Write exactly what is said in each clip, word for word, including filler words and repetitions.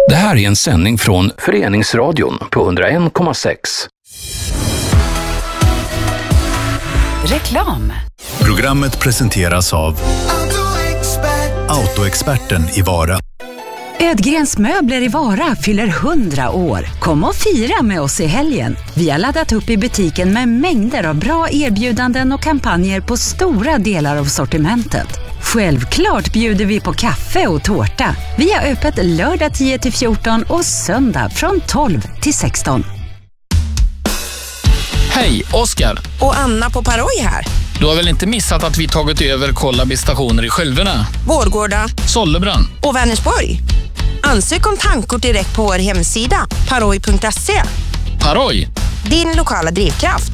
Det här är en sändning från Föreningsradion på hundraen komma sex. Reklam. Programmet presenteras av Autoexperten i Vara. Ödgrens möbler i Vara fyller hundra år. Kom och fira med oss i helgen. Vi har laddat upp i butiken med mängder av bra erbjudanden och kampanjer på stora delar av sortimentet. Självklart bjuder vi på kaffe och tårta. Vi har öppet lördag tio till fjorton och söndag från tolv till sexton. Hej, Oskar. Och Anna på Paroj här. Du har väl inte missat att vi tagit över Kollabi-stationer i Skälverna, Vårgårda, Sollebrand och Vänersborg. Ansök om tankkort direkt på vår hemsida paroj punkt se. Paroj, din lokala drivkraft.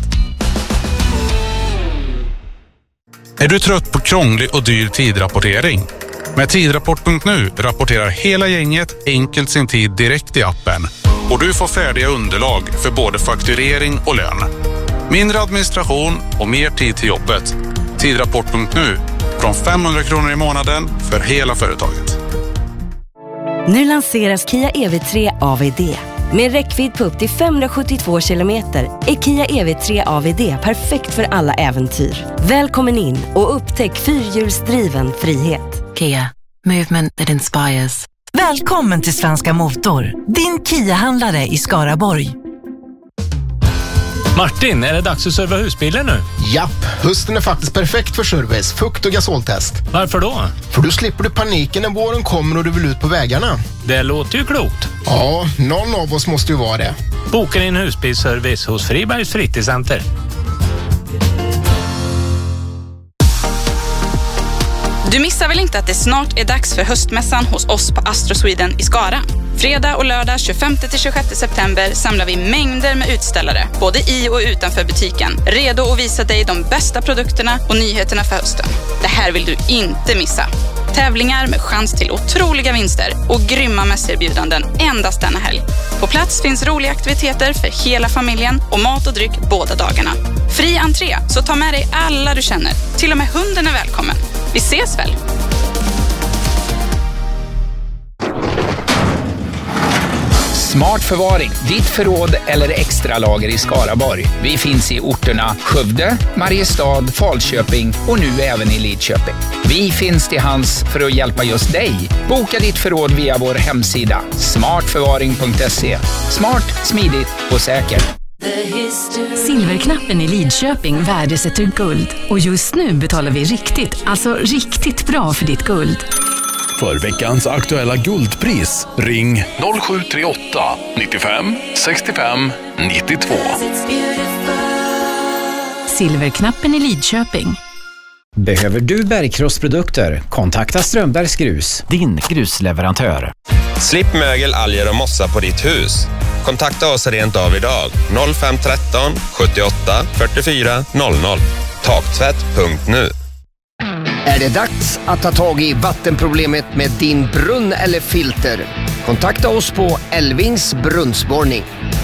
Är du trött på krånglig och dyr tidrapportering? Med tidrapport punkt nu rapporterar hela gänget enkelt sin tid direkt i appen. Och du får färdiga underlag för både fakturering och lön. Mindre administration och mer tid till jobbet. Tidrapport punkt nu. Från femhundra kronor i månaden för hela företaget. Nu lanseras Kia E V tre A V D. Med räckvidd på upp till femhundrasjuttiotvå kilometer är Kia E V tre A V D perfekt för alla äventyr. Välkommen in och upptäck fyrhjulsdriven frihet. Kia, movement that inspires. Välkommen till Svenska Motor, din Kia-handlare i Skaraborg. Martin, är det dags att serva husbilen nu? Japp, hösten är faktiskt perfekt för service, fukt och gasoltest. Varför då? För då slipper du paniken när våren kommer och du vill ut på vägarna. Det låter ju klokt. Ja, någon av oss måste ju vara det. Boka din husbilsservice hos Fribergs fritidscenter. Du missar väl inte att det snart är dags för höstmässan hos oss på Astro Sweden i Skara? Fredag och lördag tjugofemte till tjugosjätte september samlar vi mängder med utställare, både i och utanför butiken. Redo att visa dig de bästa produkterna och nyheterna för hösten. Det här vill du inte missa. Tävlingar med chans till otroliga vinster och grymma mässerbjudanden endast denna helg. På plats finns roliga aktiviteter för hela familjen och mat och dryck båda dagarna. Fri entré, så ta med dig alla du känner. Till och med hunden är välkommen. Vi ses väl? Smart förvaring, ditt förråd eller extra lager i Skaraborg. Vi finns i orterna Skövde, Mariestad, Falköping och nu även i Lidköping. Vi finns till hands för att hjälpa just dig. Boka ditt förråd via vår hemsida smart förvaring punkt se. Smart, smidigt och säkert. Silverknappen i Lidköping värdesätter guld. Och just nu betalar vi riktigt, alltså riktigt bra för ditt guld. För veckans aktuella guldpris, ring noll sju tre åtta nittiofem sextiofem nittiotvå. Silverknappen i Lidköping. Behöver du bergkrossprodukter? Kontakta Strömbergs Grus, din grusleverantör. Slipp mögel, alger och mossa på ditt hus. Kontakta oss rent av idag. noll fem ett tre sjuttioåtta fyrtiofyra noll noll. taktvätt punkt nu. Är det dags att ta tag i vattenproblemet med din brunn eller filter? Kontakta oss på Elvings brunnsborrning.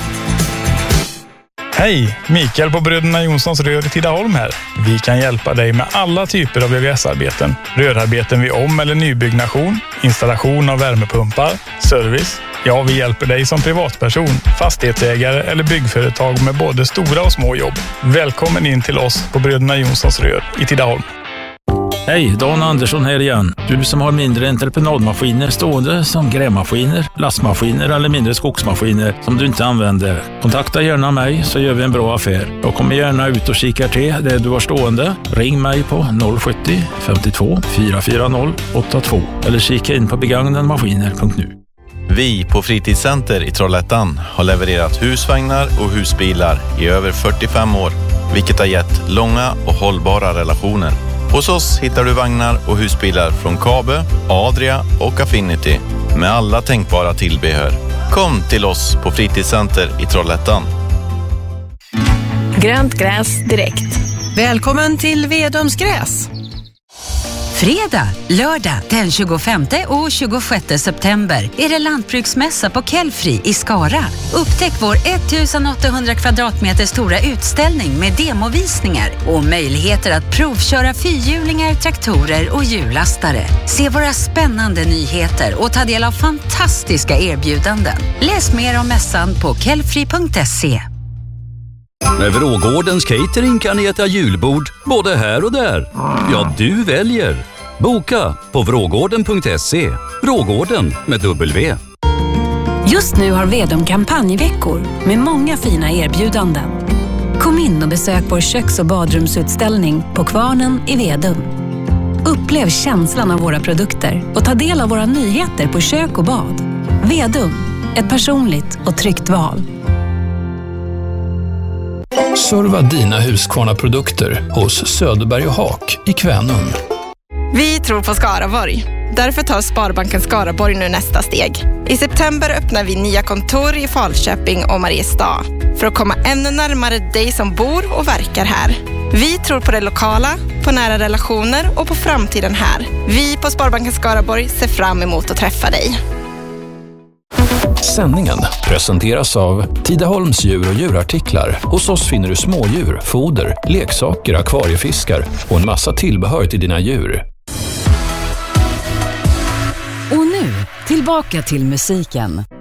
Hej, Mikael på Bröderna Jonssons rör i Tidaholm här. Vi kan hjälpa dig med alla typer av V V S-arbeten. Rörarbeten vid om- eller nybyggnation, installation av värmepumpar, service. Ja, vi hjälper dig som privatperson, fastighetsägare eller byggföretag med både stora och små jobb. Välkommen in till oss på Bröderna Jonssons rör i Tidaholm. Hej, Dan Andersson här igen. Du som har mindre entreprenadmaskiner stående som grävmaskiner, lastmaskiner eller mindre skogsmaskiner som du inte använder. Kontakta gärna mig så gör vi en bra affär. Jag kommer gärna ut och kikar till det du har stående. Ring mig på noll sjuttio femtiotvå fyra fyra noll åtta två eller kika in på begagnanmaskiner punkt nu. Vi på Fritidscenter i Trollhättan har levererat husvagnar och husbilar i över fyrtiofem år, vilket har gett långa och hållbara relationer. Hos oss hittar du vagnar och husbilar från Kabe, Adria och Affinity med alla tänkbara tillbehör. Kom till oss på Fritidscenter i Trollhättan. Grönt gräs direkt. Välkommen till Vedumsgräs. Fredag, lördag den tjugofemte och tjugosjätte september är det lantbruksmässa på Kelfri i Skara. Upptäck vår ettusenåttahundra kvadratmeter stora utställning med demovisningar och möjligheter att provköra fyrhjulingar, traktorer och hjullastare. Se våra spännande nyheter och ta del av fantastiska erbjudanden. Läs mer om mässan på kelfri punkt se. Med Vrågårdens catering kan ni äta julbord både här och där. Ja, du väljer. Boka på vrågården punkt se. Vrågården med W. Just nu har Vedum kampanjveckor med många fina erbjudanden. Kom in och besök vår köks- och badrumsutställning på Kvarnen i Vedum. Upplev känslan av våra produkter och ta del av våra nyheter på kök och bad. Vedum, ett personligt och tryggt val. Serva dina Husqvarna-produkter hos Söderberg och Haak i Kvänum. Vi tror på Skaraborg. Därför tar Sparbanken Skaraborg nu nästa steg. I september öppnar vi nya kontor i Falköping och Mariestad för att komma ännu närmare dig som bor och verkar här. Vi tror på det lokala, på nära relationer och på framtiden här. Vi på Sparbanken Skaraborg ser fram emot att träffa dig. Sändningen presenteras av Tidaholms djur och djurartiklar. Hos oss finner du smådjur, foder, leksaker, akvariefiskar och en massa tillbehör till dina djur. Och nu, tillbaka till musiken.